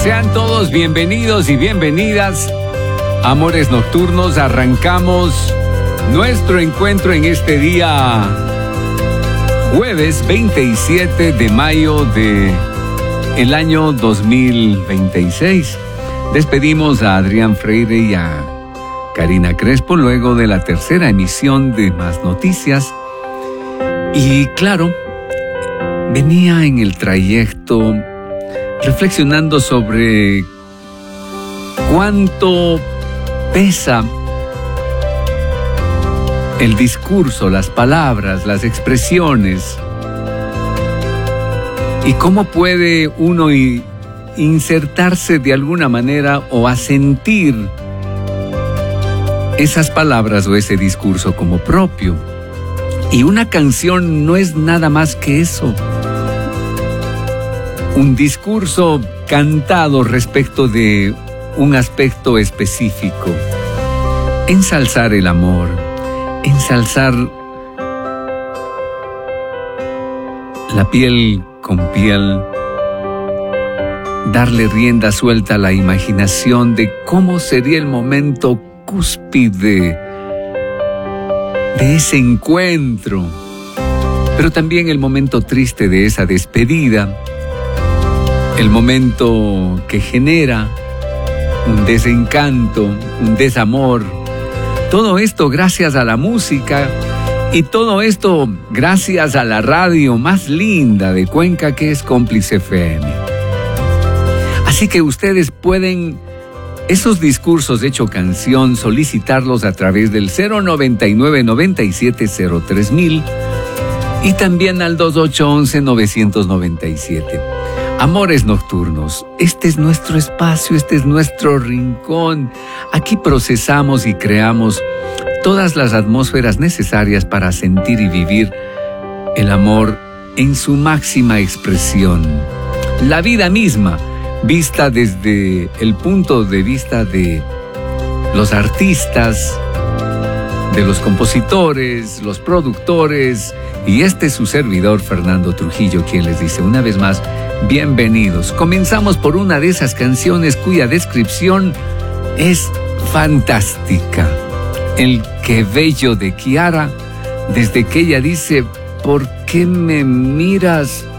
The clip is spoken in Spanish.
Sean todos bienvenidos y bienvenidas. Amores Nocturnos, arrancamos nuestro encuentro en este día jueves 27 de mayo de el año 2026. Despedimos a Adrián Freire y a Karina Crespo luego de la tercera emisión de Más Noticias. Y claro, venía en el trayecto reflexionando sobre cuánto pesa el discurso, las palabras, las expresiones, y cómo puede uno insertarse de alguna manera o asentir esas palabras o ese discurso como propio. Y una canción no es nada más que eso. Un discurso cantado respecto de un aspecto específico. Ensalzar el amor, ensalzar la piel con piel, darle rienda suelta a la imaginación de cómo sería el momento cúspide de ese encuentro, pero también el momento triste de esa despedida, el momento que genera un desencanto, un desamor. Todo esto gracias a la música y todo esto gracias a la radio más linda de Cuenca, que es Cómplice FM. Así que ustedes pueden esos discursos hecho canción solicitarlos a través del 099-9703.000 y también al 2811-997. Amores Nocturnos, este es nuestro espacio, este es nuestro rincón. Aquí procesamos y creamos todas las atmósferas necesarias para sentir y vivir el amor en su máxima expresión. La vida misma, vista desde el punto de vista de los artistas, de los compositores, los productores, y este es su servidor Fernando Trujillo, quien les dice una vez más, bienvenidos. Comenzamos por una de esas canciones cuya descripción es fantástica. El Qué Bello de Kiara, desde que ella dice, ¿por qué me miras